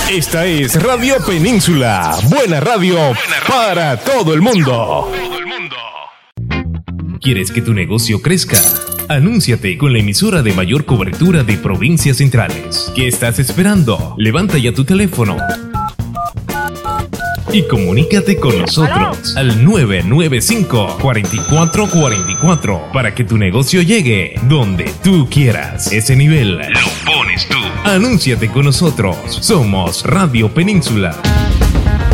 Esta es Radio Península, buena radio para todo el mundo. ¿Quieres que tu negocio crezca? Anúnciate con la emisora de mayor cobertura de provincias centrales. ¿Qué estás esperando? Levanta ya tu teléfono y comunícate con nosotros al 995-4444 para que tu negocio llegue donde tú quieras. Ese nivel lo pones tú. Anúnciate con nosotros. Somos Radio Península.